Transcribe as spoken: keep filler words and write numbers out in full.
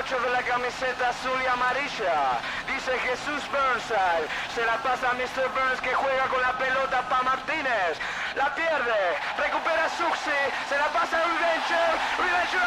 ocho de la camiseta azul y amarilla. Dice Jesús Burnside. Se la pasa a mister Burns que juega con la pelota para Martínez. La pierde. Recupera Suxi. Se la pasa a Revenger. Revenger